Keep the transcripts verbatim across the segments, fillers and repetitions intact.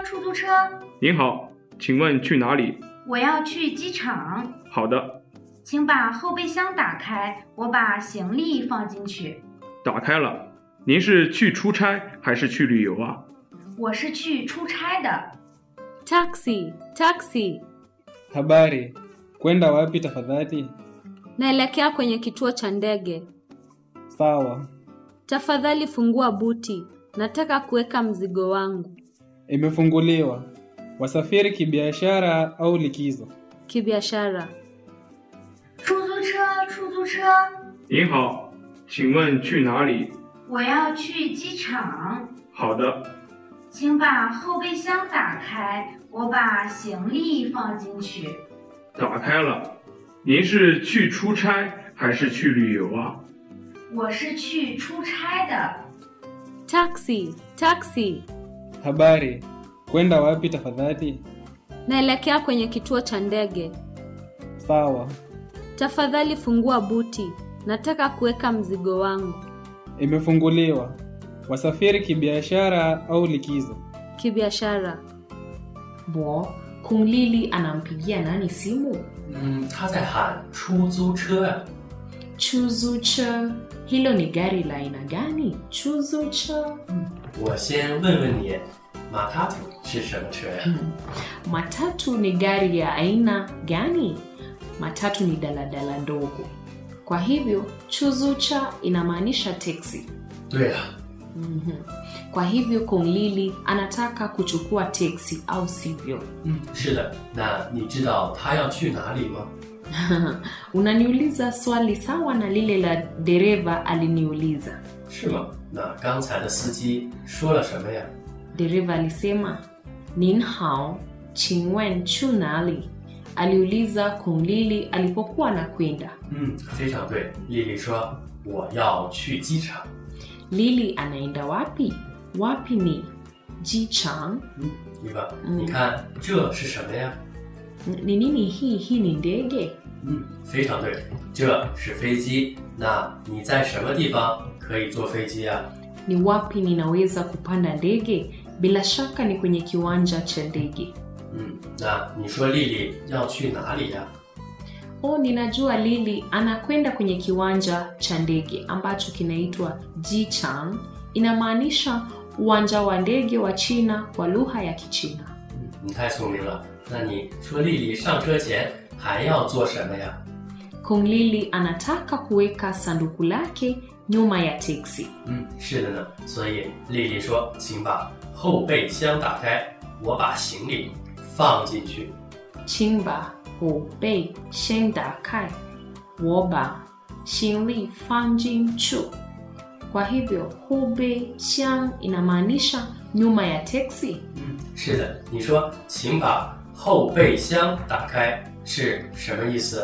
出租车。 您好，请问去哪里？ 我要去机场。 好的。 请把后备箱打开，我把行李放进去。 打开了。您是去出差还是去旅游啊？ 我是去出差的。 Taxi, taxi. Habari, kwenda wapi tafadhali? Naelekea kwenye kituo cha ndege. Sawa. Tafadhali fungua buti. Nataka kuweka mzigo wangu. Imefunguliwa. Wasafiri kibiashara au likizo? Kibiashara. 出租车，出租车。 您好，请问去哪里？ 我要去机场。 好的。 请把后备箱打开，我把行李放进去。 打开了。您是去出差还是去旅游啊？ 我是去出差的。 Taxi, taxi. Habari, kwenda wapi tafadhali? Naelekea kwenye kituo cha ndege. Sawa. Tafadhali fungua buti. Nataka kuweka mzigo wangu. Imefunguliwa. Wasafiri kibiashara au likizo? Kibiashara. Bo, Kung Lili anampigia nani simu? Mm, 他在喊出租车呀。 出租车 hilo ni gari la aina gani? 出租车我先问问你，马塔图是什么车呀？ Matatu ni gari ya aina gani? Matatu ni daladala ndogo. Kwa hivyo, chuzucha inamaanisha taxi. 对呀。 Mhm. Kwa hivyo Kung Lili anataka kuchukua taxi au sivyo? 嗯，是的。那你知道他要去哪里吗？ Unaniuliza swali sawa na lile la dereva aliniuliza. 是吗？那刚才的司机说了什么呀？ Dereva alisema, "Nin hao, chingwen chu nali." Aliuliza Kung Lili alipokuwa anakwenda. 嗯，非常对。丽丽说我要去机场。 Lili anaenda wapi? Wapi ni jichang? 嗯，伊娃，你看这是什么呀？ Ni nini hii? Hii ni ndege? 嗯，非常对，这是飞机。那你在什么地方可以坐飞机啊？ Ni wapi ninaweza kupanda ndege? Bila shaka ni kwenye kiwanja cha ndege. 嗯，那你说丽丽要去哪里呀？ Oh, ninajua Lili anakwenda kwenye kiwanja cha ndege ambacho kinaitwa Jichang. Inamaanisha uwanja wa ndege wa China kwa lugha ya Kichina. 嗯，你太聪明了。那你说丽丽上车前还要做什么呀？ Kung Lili anataka kuweka sanduku lake nyuma ya teksi. 嗯，是的呢。所以丽丽说，请把后备箱打开，我把行李放进去。 Chimba ho bei shen da kai, woba xingli fang jin chu. Kwa hivyo ho bei xiang inamaanisha nyuma ya teksi. 嗯，是的。你说请把后备箱打开是什么意思？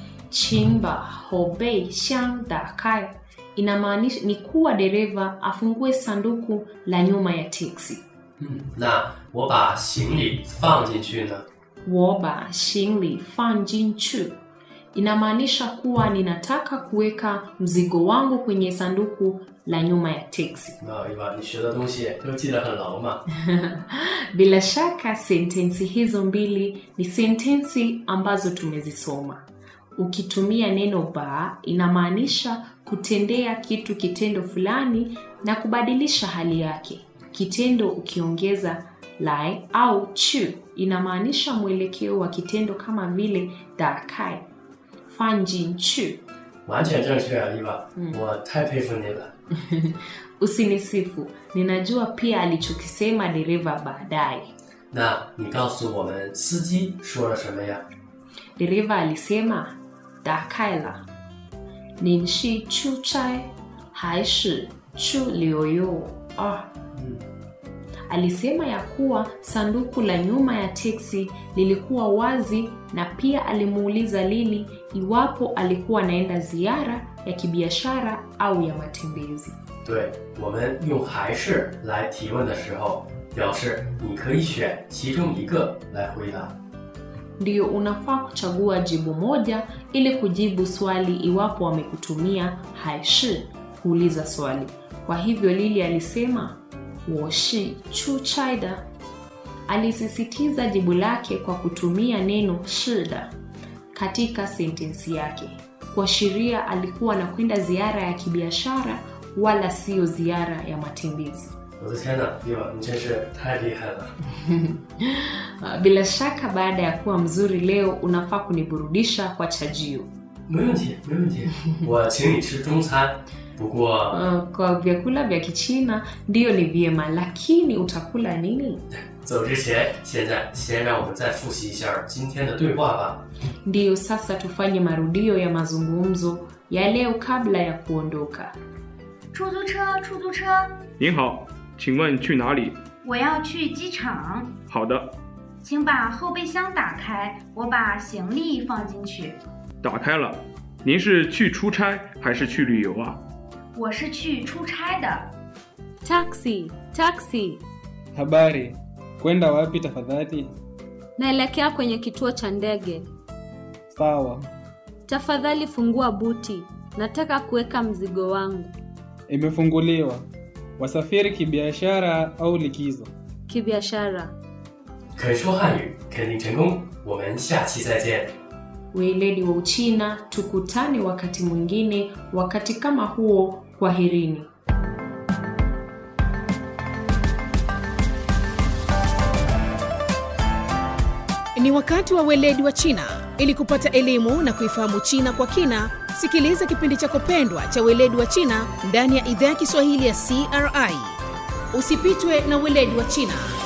Chimba ho bei xiang da kai inamaanisha ni kuwa dereva afungue sanduku la nyuma ya teksi. 嗯，那我把行李放进去呢？ Woba xingli fang jin chu inamaanisha kuwa ninataka kuweka mzigo wangu kwenye sanduku la nyuma ya teksi. 那伊娃，你学的东西都记得很牢嘛？ Bila shaka sentensi hizo mbili ni sentensi ambazo tumezisoma. Ukitumia neno ba inamaanisha kutendea kitu kitendo fulani na kubadilisha hali yake. Kitendo ukiongeza lai au chu inamaanisha mwelekeo wa kitendo kama vile da kai, fanjin chu. 完全正确啊，伊娃，我太佩服你了。 Usinisifu, ninajua pia alichokisema dereva baadaye. 那你告诉我们司机说了什么呀？ Dereva alisema, da kai la. Nin shi chu chai, hai shi chu liu yu. Ah. Alisema ya kuwa sanduku la nyuma ya teksi lilikuwa wazi na pia alimuuliza Lili iwapo alikuwa anaenda ziara ya kibiashara au ya matembezi. 对，我们用还是来提问的时候，表示你可以选其中一个来回答。 Ndio unafaa kuchagua jibu moja ili kujibu swali iwapo wamekutumia haishi kuuliza swali. Kwa hivyo Lili alisema, 我是出差的. alisisitiza jibu lake kwa kutumia neno shida katika sentensi yake, kuashiria alikuwa anakwenda ziara ya kibiashara wala sio ziara ya matembezi. 我的天哪，伊娃，你真是太厉害了。 Bila shaka baada ya kuwa mzuri leo unafaa kuniburudisha kwa chajio. 没问题，没问题，我请你吃中餐。不过 Uh, kwa vyakula vya Kichina ndio ni vyema, lakini utakula nini? 走之前，现在先让我们再复习一下今天的对话吧。 Ndiyo sasa tufanye marudio ya mazungumzo ya leo kabla ya kuondoka. 出租车，出租车， 您好，请问去哪里？ 我要去机场， 好的， 请把后备箱打开，我把行李放进去。 打开了。您是去出差还是去旅游啊？ 我是去出差的。 Taxi, taxi. Habari, kwenda wapi tafadhali? Naelekea kwenye kituo cha ndege. Sawa. Tafadhali fungua buti. Nataka kuweka mzigo wangu. Imefunguliwa. Wasafiri kibiashara au likizo? Kibiashara. 肯说汉语，肯定成功。我们下期再见。 Weledi wa Uchina, tukutane wakati mwingine, wakati kama huo, kwaherini. Ni wakati wa weledi wa China. Ili kupata elimu na kuifahamu China kwa kina, sikiliza kipindi chako pendwa cha weledi wa China ndani ya idhaa ya Kiswahili ya C R I. Usipitwe na weledi wa China.